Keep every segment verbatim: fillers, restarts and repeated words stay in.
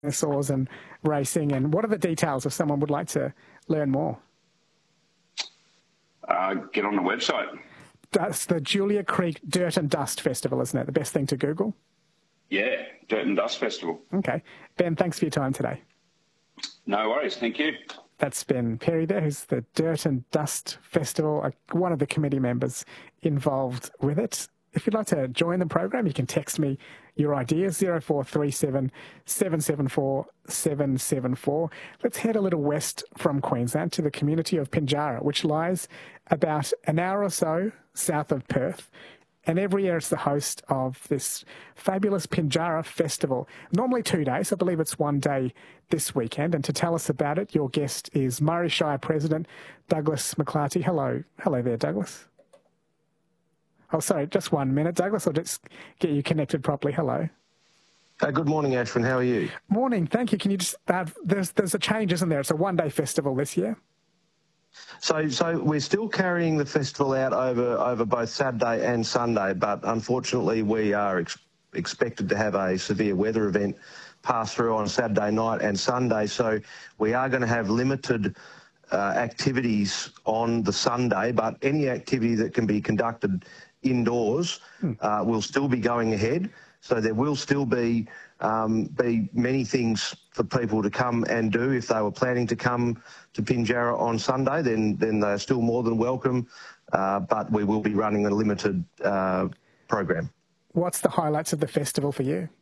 dinosaurs and racing, and what are the details if someone would like to learn more? Uh, get on the website. That's the Julia Creek Dirt and Dust Festival, isn't it? The best thing to Google? Yeah, Dirt and Dust Festival. Okay. Ben, thanks for your time today. No worries, thank you. That's Ben Perry there, who's the Dirt and Dust Festival, one of the committee members involved with it. If you'd like to join the program, you can text me your ideas, zero four three seven, seven seven four, seven seven four. Let's head a little west from Queensland to the community of Pinjarra, which lies about an hour or so south of Perth. And every year it's the host of this fabulous Pinjarra Festival. Normally two days, I believe it's one day this weekend. And to tell us about it, your guest is Murray Shire President Douglas McClarty. Hello. Hello there, Douglas. Oh, sorry, just one minute, Douglas. I'll just get you connected properly. Hello. Uh, good morning, Ashwin. How are you? Morning. Thank you. Can you just, uh, there's, there's a change, isn't there? It's a one-day festival this year. So, so we're still carrying the festival out over, over both Saturday and Sunday, but unfortunately we are ex expected to have a severe weather event pass through on Saturday night and Sunday. So we are going to have limited uh, activities on the Sunday, but any activity that can be conducted indoors hmm. uh, will still be going ahead. So there will still be um, be many things for people to come and do. If they were planning to come to Pinjarra on Sunday, then then they're still more than welcome. Uh, but we will be running a limited uh, program. What's the highlights of the festival for you?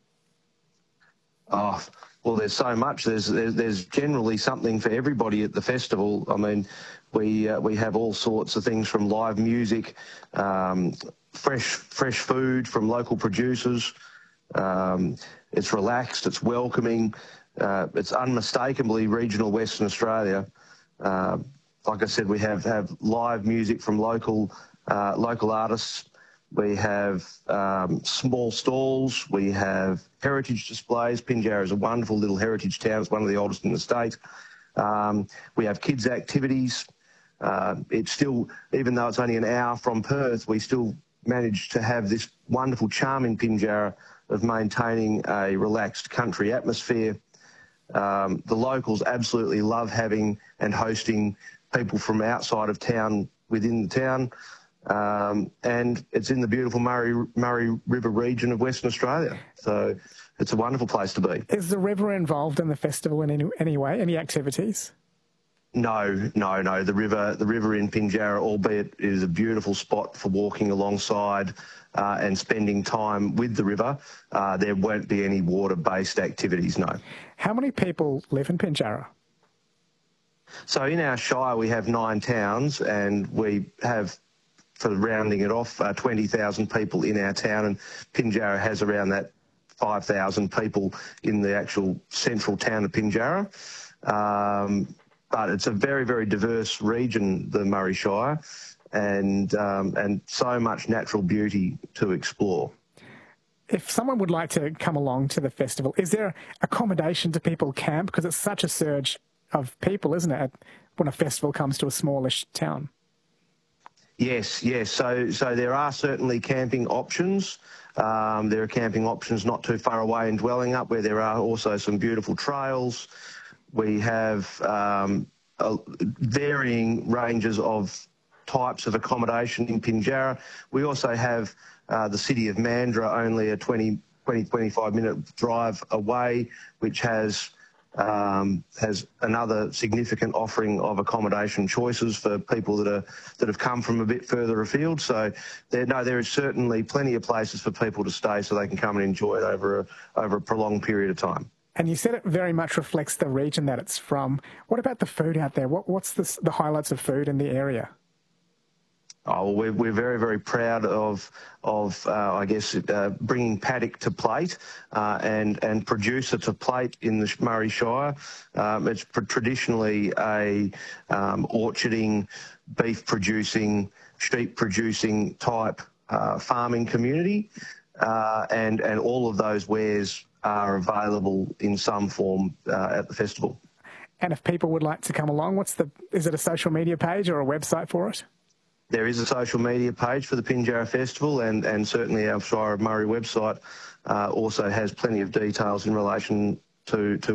Oh, well, there's so much. There's there's, there's generally something for everybody at the festival. I mean, we uh, we have all sorts of things from live music, um, fresh fresh food from local producers. Um, it's relaxed, it's welcoming, uh, it's unmistakably regional Western Australia. Uh, like I said, we have, have live music from local uh, local artists. We have um, small stalls. We have heritage displays. Pinjarra is a wonderful little heritage town. It's one of the oldest in the state. Um, we have kids' activities. Uh, it's still, even though it's only an hour from Perth, we still manage to have this wonderful charm in Pinjarra of maintaining a relaxed country atmosphere. Um, the locals absolutely love having and hosting people from outside of town within the town. Um, and it's in the beautiful Murray, Murray River region of Western Australia. So it's a wonderful place to be. Is the river involved in the festival in any, any way, any activities? No, no, no. The river, the river in Pinjarra, albeit it is a beautiful spot for walking alongside uh, and spending time with the river, uh, there won't be any water-based activities, no. How many people live in Pinjarra? So in our shire we have nine towns, and we have, for rounding it off, uh, twenty thousand people in our town, and Pinjarra has around that five thousand people in the actual central town of Pinjarra. Um, But it's a very, very diverse region, the Murray Shire, and um, and so much natural beauty to explore. If someone would like to come along to the festival, is there accommodation to people camp? Because it's such a surge of people, isn't it, when a festival comes to a smallish town? Yes, yes. So, so there are certainly camping options. Um, there are camping options not too far away in Dwellingup, where there are also some beautiful trails. We have um, uh, varying ranges of types of accommodation in Pinjarra. We also have uh, the city of Mandurah, only a twenty, twenty-five minute drive away, which has um, has another significant offering of accommodation choices for people that are that have come from a bit further afield. So there, no, there is certainly plenty of places for people to stay, so they can come and enjoy it over a, over a prolonged period of time. And you said it very much reflects the region that it's from. What about the food out there? What, what's the, the highlights of food in the area? Oh, well, we're, we're very, very proud of, of uh, I guess, uh, bringing paddock to plate uh, and, and producer to plate in the Murray Shire. Um, it's traditionally a um, orcharding, beef-producing, sheep-producing type uh, farming community, uh, and, and all of those wares are available in some form uh, at the festival. And if people would like to come along, what's the, is it a social media page or a website for it? There is a social media page for the Pinjarra Festival, and, and certainly our Shire of Murray website uh, also has plenty of details in relation to, to